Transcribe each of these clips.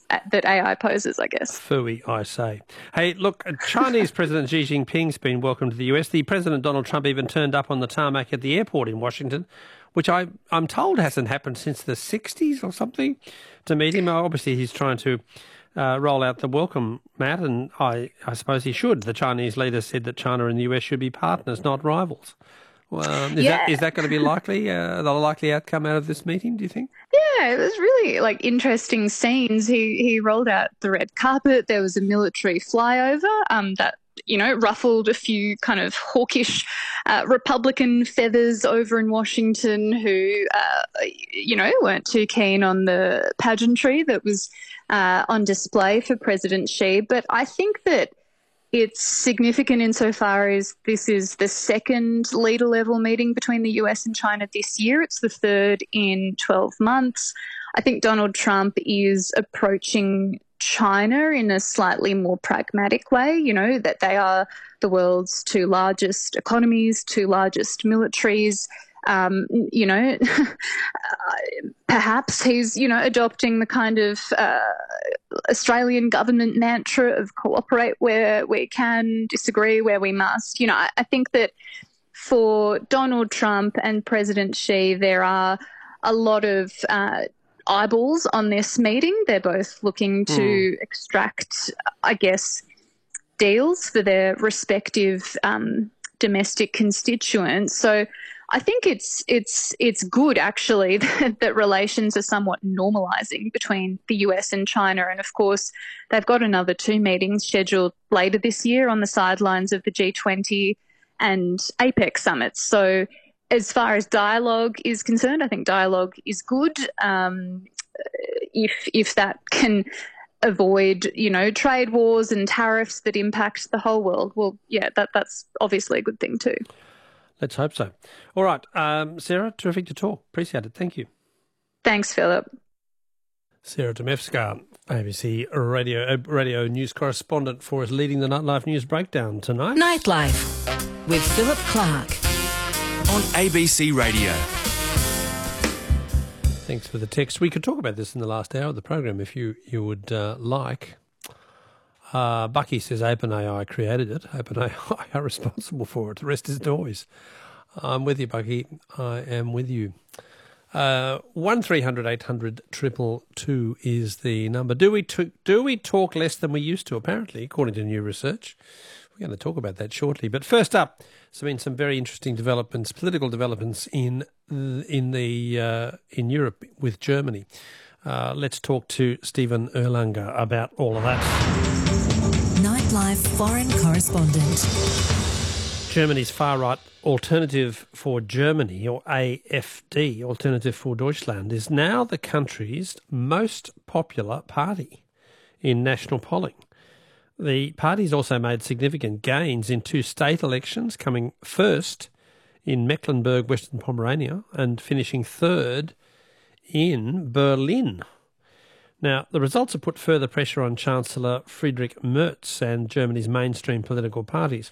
that AI poses, I guess. Phooey, I say. Hey, look, Chinese President Xi Jinping's been welcomed to the US. The President Donald Trump even turned up on the tarmac at the airport in Washington, which I'm told hasn't happened since the 60s or something, to meet him. Obviously, he's trying to roll out the welcome mat, and I suppose he should. The Chinese leader said that China and the US should be partners, not rivals. Is that going to be likely, the likely outcome out of this meeting, do you think? Yeah, it was really interesting scenes. He rolled out the red carpet. There was a military flyover that ruffled a few kind of hawkish Republican feathers over in Washington who weren't too keen on the pageantry that was on display for President Xi. But I think that it's significant insofar as this is the second leader-level meeting between the US and China this year. It's the third in 12 months. I think Donald Trump is approaching China in a slightly more pragmatic way, that they are the world's two largest economies, two largest militaries. Perhaps he's, adopting the kind of Australian government mantra of cooperate where we can, disagree where we must. I think that for Donald Trump and President Xi, there are a lot of eyeballs on this meeting. They're both looking to extract, I guess, deals for their respective domestic constituents. So I think it's good, actually, that relations are somewhat normalising between the US and China. And, of course, they've got another two meetings scheduled later this year on the sidelines of the G20 and APEC summits. So as far as dialogue is concerned, I think dialogue is good. If that can avoid, trade wars and tariffs that impact the whole world, well, yeah, that's obviously a good thing too. Let's hope so. All right, Sarah, terrific to talk. Appreciate it. Thank you. Thanks, Philip. Sarah Demevska, ABC radio news correspondent for us, leading the Nightlife News Breakdown tonight. Nightlife with Philip Clark on ABC Radio. Thanks for the text. We could talk about this in the last hour of the program if you would like. Bucky says OpenAI created it. OpenAI are responsible for it. The rest is noise. I'm with you, Bucky. I am with you. 1300 800 222 is the number. Do we talk less than we used to? Apparently, according to new research. We're going to talk about that shortly. But first up, there's been some very interesting developments, political developments in Europe with Germany. Let's talk to Stephen Erlanger about all of that. Nightlife Foreign Correspondent. Germany's far-right Alternative for Germany, or AfD, Alternative for Deutschland, is now the country's most popular party in national polling. The party's also made significant gains in two state elections, coming first in Mecklenburg, Western Pomerania, and finishing third in Berlin. Now, the results have put further pressure on Chancellor Friedrich Merz and Germany's mainstream political parties,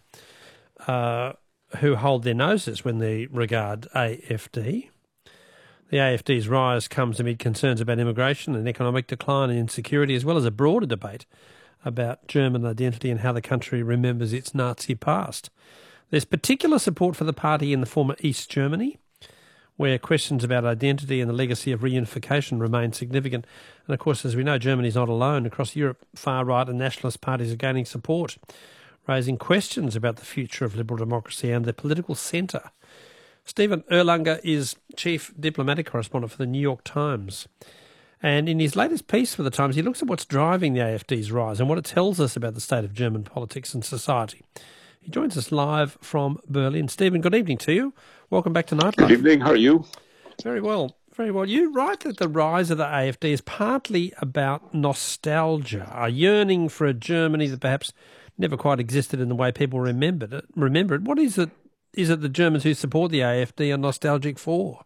who hold their noses when they regard AfD. The AfD's rise comes amid concerns about immigration and economic decline and insecurity, as well as a broader debate about German identity and how the country remembers its Nazi past. There's particular support for the party in the former East Germany, where questions about identity and the legacy of reunification remain significant. And, of course, as we know, Germany's not alone. Across Europe, far-right and nationalist parties are gaining support, raising questions about the future of liberal democracy and their political centre. Stephen Erlanger is chief diplomatic correspondent for the New York Times. And in his latest piece for the Times, he looks at what's driving the AfD's rise and what it tells us about the state of German politics and society. He joins us live from Berlin. Stephen, good evening to you. Welcome back to Nightlife. Good evening. How are you? Very well. Very well. You write that the rise of the AfD is partly about nostalgia, a yearning for a Germany that perhaps never quite existed in the way people remember it. What is it the Germans who support the AfD are nostalgic for?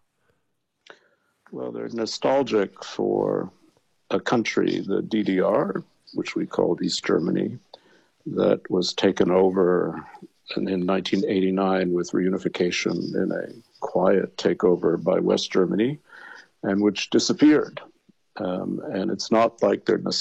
Well, they're nostalgic for a country, the DDR, which we called East Germany, that was taken over in 1989 with reunification in a quiet takeover by West Germany, and which disappeared. And it's not like they're